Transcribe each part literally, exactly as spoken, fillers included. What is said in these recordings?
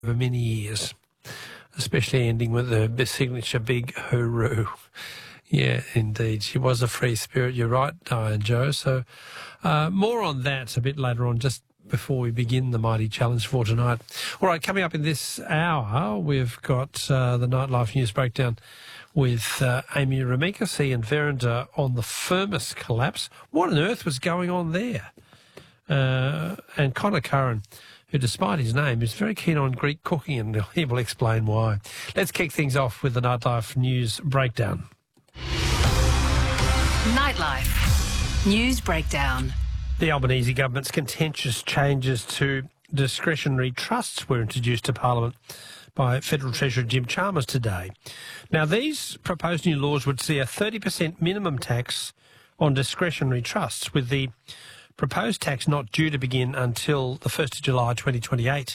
over many years, especially ending with the signature big hooroo. Yeah, indeed. She was a free spirit. You're right, Diane Joe. So uh, more on that a bit later on, just before we begin the Mighty Challenge for tonight. All right, coming up in this hour, we've got uh, the Nightlife News Breakdown with uh, Amy Remeikis and Verinder on the Firmus collapse. What on earth was going on there? Uh, and Connor Curran, who, despite his name, is very keen on Greek cooking, and he will explain why. Let's kick things off with the Nightlife News Breakdown. Nightlife News Breakdown. The Albanese government's contentious changes to discretionary trusts were introduced to Parliament by Federal Treasurer Jim Chalmers today. Now, these proposed new laws would see a thirty percent minimum tax on discretionary trusts, with the proposed tax not due to begin until the first of July twenty twenty-eight.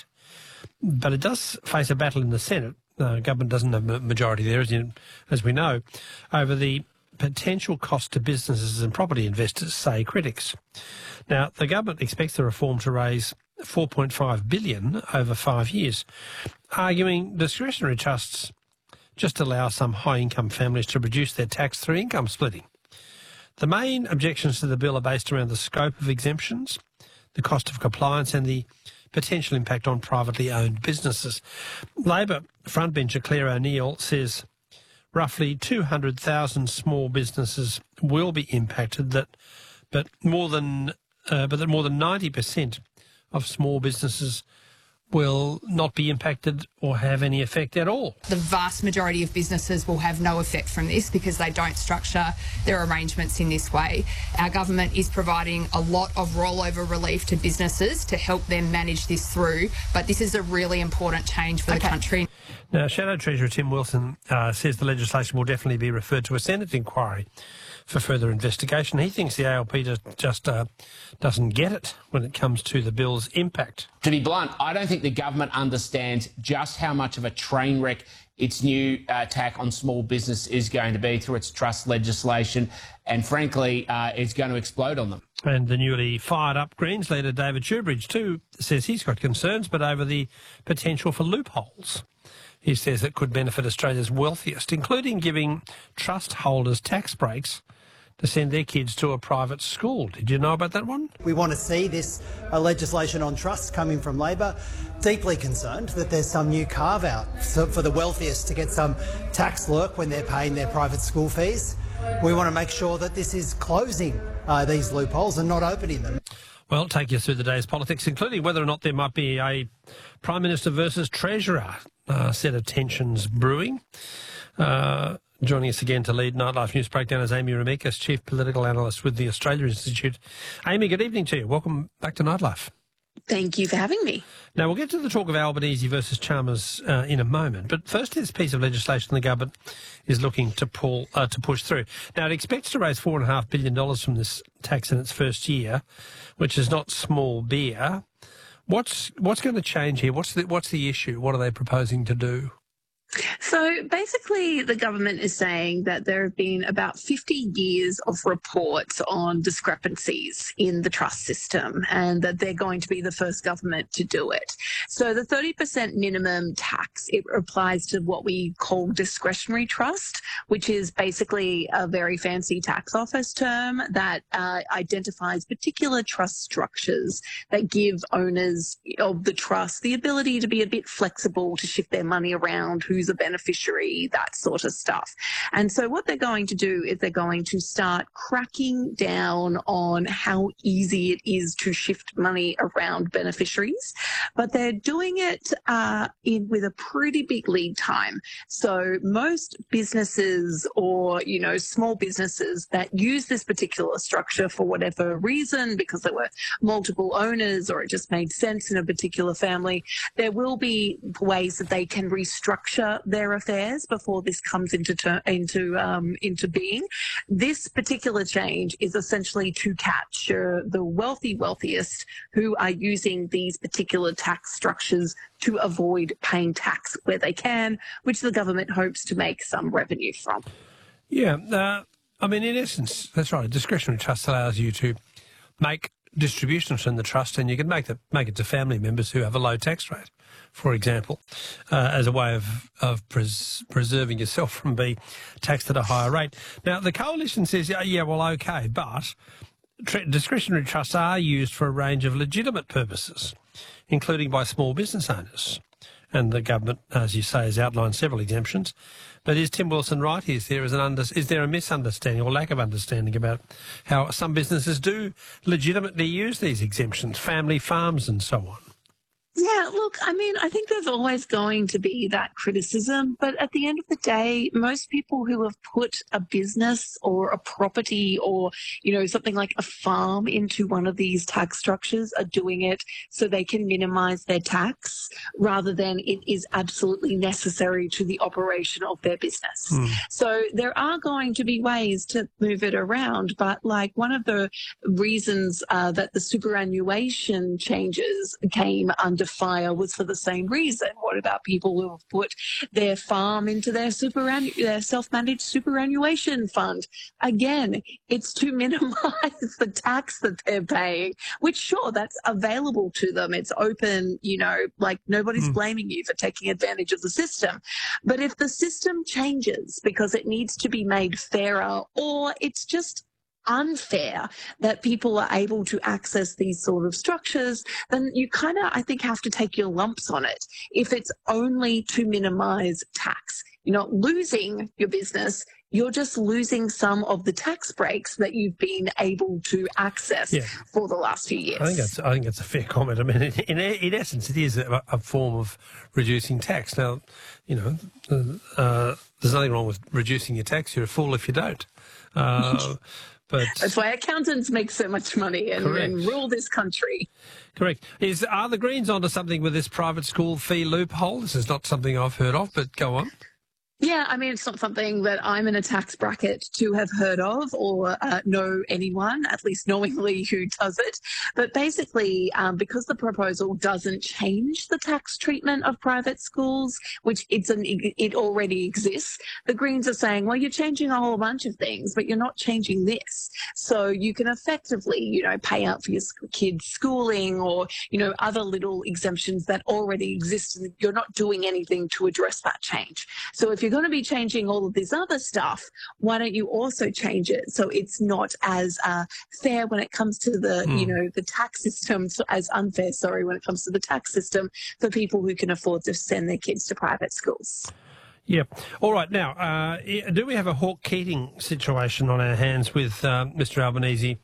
But it does face a battle in the Senate. The government doesn't have a majority there, as, you, as we know, over the potential cost to businesses and property investors, say critics. Now, the government expects the reform to raise four point five billion dollars over five years, arguing discretionary trusts just allow some high-income families to reduce their tax through income splitting. The main objections to the bill are based around the scope of exemptions, the cost of compliance and the potential impact on privately owned businesses. Labor frontbencher Claire O'Neill says roughly two hundred thousand small businesses will be impacted, that, but more than uh, but that more than ninety percent of small businesses will not be impacted or have any effect at all. The vast majority of businesses will have no effect from this because they don't structure their arrangements in this way. Our government is providing a lot of rollover relief to businesses to help them manage this through, but this is a really important change for okay. the country. Now, Shadow Treasurer Tim Wilson uh, says the legislation will definitely be referred to a Senate inquiry for further investigation. He thinks the A L P just, just uh, doesn't get it when it comes to the bill's impact. To be blunt, I don't think the government understands just how much of a train wreck its new uh, attack on small business is going to be through its trust legislation, and frankly, uh, it's going to explode on them. And the newly fired up Greens leader David Shoebridge too says he's got concerns, but over the potential for loopholes. He says it could benefit Australia's wealthiest, including giving trust holders tax breaks to send their kids to a private school. Did you know about that one? We want to see this uh, legislation on trusts coming from Labor. Deeply concerned that there's some new carve-out so for the wealthiest to get some tax lurk when they're paying their private school fees. We want to make sure that this is closing uh, these loopholes and not opening them. Well, take you through the day's politics, including whether or not there might be a Prime Minister versus Treasurer uh, set of tensions brewing. Uh, joining us again to lead Nightlife News Breakdown is Amy Remeikis, Chief Political Analyst with the Australia Institute. Amy, good evening to you. Welcome back to Nightlife. Thank you for having me. Now, we'll get to the talk of Albanese versus Chalmers uh, in a moment, but first, this piece of legislation the government is looking to pull uh, to push through. Now, it expects to raise four point five billion dollars from this tax in its first year, which is not small beer. What's what's going to change here? What's the, what's the issue? What are they proposing to do? So basically, the government is saying that there have been about fifty years of reports on discrepancies in the trust system and that they're going to be the first government to do it. So the thirty percent minimum tax, it applies to what we call discretionary trust, which is basically a very fancy tax office term that uh, identifies particular trust structures that give owners of the trust the ability to be a bit flexible, to shift their money around, who's a beneficiary, that sort of stuff. And so what they're going to do is they're going to start cracking down on how easy it is to shift money around beneficiaries, but they're doing it uh, in with a pretty big lead time. So most businesses or, you know, small businesses that use this particular structure for whatever reason, because there were multiple owners or it just made sense in a particular family, there will be ways that they can restructure their affairs before this comes into ter- into um, into being. This particular change is essentially to capture the wealthy wealthiest who are using these particular tax structures to avoid paying tax where they can, which the government hopes to make some revenue from. Yeah, uh, I mean, in essence, that's right. A discretionary trust allows you to make distributions from the trust, and you can make, the, make it to family members who have a low tax rate, for example, uh, as a way of, of pres preserving yourself from being taxed at a higher rate. Now, the coalition says, yeah, yeah well, okay, but tr discretionary trusts are used for a range of legitimate purposes, including by small business owners. And the government, as you say, has outlined several exemptions. But is Tim Wilson right? Is there, is, an under, is there a misunderstanding or lack of understanding about how some businesses do legitimately use these exemptions, family farms and so on? Yeah, look, I mean, I think there's always going to be that criticism, but at the end of the day, most people who have put a business or a property or, you know, something like a farm into one of these tax structures are doing it so they can minimise their tax rather than it is absolutely necessary to the operation of their business. Mm. So there are going to be ways to move it around, but like one of the reasons uh, that the superannuation changes came under fire was for the same reason. What about people who have put their farm into their superannu their self-managed superannuation fund? Again, it's to minimise the tax that they're paying, which sure, that's available to them. It's open, you know, like nobody's mm. blaming you for taking advantage of the system. But if the system changes because it needs to be made fairer, or it's just unfair that people are able to access these sort of structures, then you kind of, I think, have to take your lumps on it. If it's only to minimise tax, you're not losing your business, you're just losing some of the tax breaks that you've been able to access yeah. for the last few years. I think that's I think that's a fair comment. I mean, in, in, in essence, it is a, a form of reducing tax. Now, you know, uh, there's nothing wrong with reducing your tax. You're a fool if you don't. Uh, But that's why accountants make so much money and, and rule this country. Correct. Is Are the Greens onto something with this private school fee loophole? This is not something I've heard of, but go on. Yeah, I mean, it's not something that I'm in a tax bracket to have heard of or uh, know anyone, at least knowingly, who does it. But basically, um, because the proposal doesn't change the tax treatment of private schools, which it's an, it already exists, the Greens are saying, well, you're changing a whole bunch of things, but you're not changing this. So you can effectively, you know, pay out for your kids' schooling or, you know, other little exemptions that already exist, and you're not doing anything to address that change. So if you're going to be changing all of this other stuff, why don't you also change it so it's not as uh, fair when it comes to the, mm. you know, the tax system, so as unfair, sorry, when it comes to the tax system for people who can afford to send their kids to private schools. Yeah. All right. Now, uh, do we have a Hawke-Keating situation on our hands with uh, Mister Albanese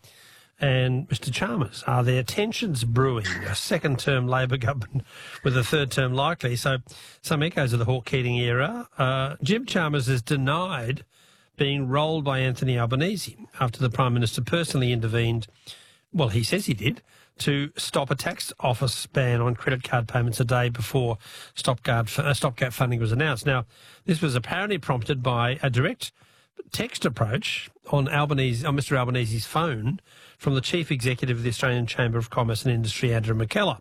and Mister Chalmers? Are there tensions brewing? A second-term Labor government with a third term likely. So some echoes of the Hawke-Keating era. Uh, Jim Chalmers has denied being rolled by Anthony Albanese after the Prime Minister personally intervened, well, he says he did, to stop a tax office ban on credit card payments a day before stopgap, uh, stopgap funding was announced. Now, this was apparently prompted by a direct text approach on Albanese, on Mister Albanese's phone from the Chief Executive of the Australian Chamber of Commerce and Industry, Andrew McKellar,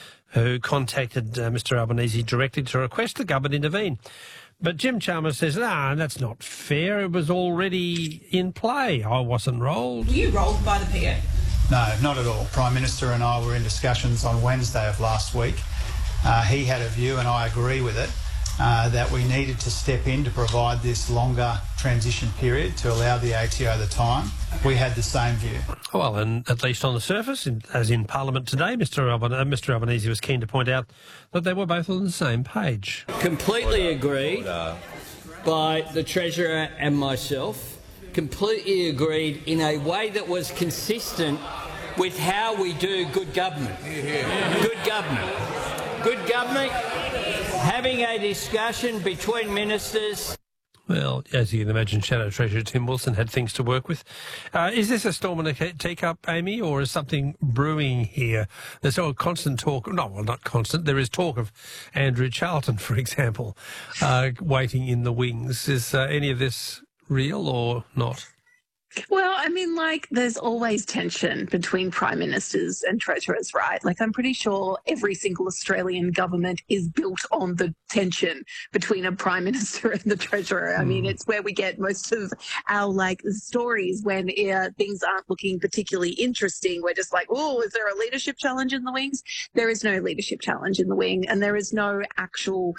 who contacted uh, Mister Albanese directly to request the government intervene. But Jim Chalmers says, nah, that's not fair. It was already in play. I wasn't rolled. Were you rolled by the P A? No, not at all. Prime Minister and I were in discussions on Wednesday of last week. Uh, he had a view, and I agree with it, Uh, that we needed to step in to provide this longer transition period to allow the A T O the time. We had the same view. Well, and at least on the surface, in, as in Parliament today, Mister Alban uh, Mister Albanese was keen to point out that they were both on the same page. Completely agreed by the Treasurer and myself. Completely agreed in a way that was consistent with how we do good government. Good government. Good government. Having a discussion between ministers. Well, as you can imagine, Shadow Treasurer Tim Wilson had things to work with. Uh, is this a storm in a teacup, Amy, or is something brewing here? There's a constant talk, no, well, not constant, there is talk of Andrew Charlton, for example, uh, waiting in the wings. Is uh, any of this real or not? Well, I mean, like, there's always tension between prime ministers and treasurers, right? Like, I'm pretty sure every single Australian government is built on the tension between a prime minister and the treasurer. I mean, it's where we get most of our, like, stories when uh, things aren't looking particularly interesting. We're just like, oh, is there a leadership challenge in the wings? There is no leadership challenge in the wing, and there is no actual